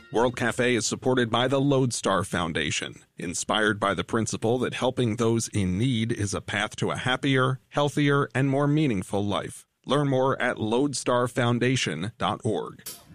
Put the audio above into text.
World Cafe is supported by the Lodestar Foundation, inspired by the principle that helping those in need is a path to a happier, healthier, and more meaningful life. Learn more at lodestarfoundation.org.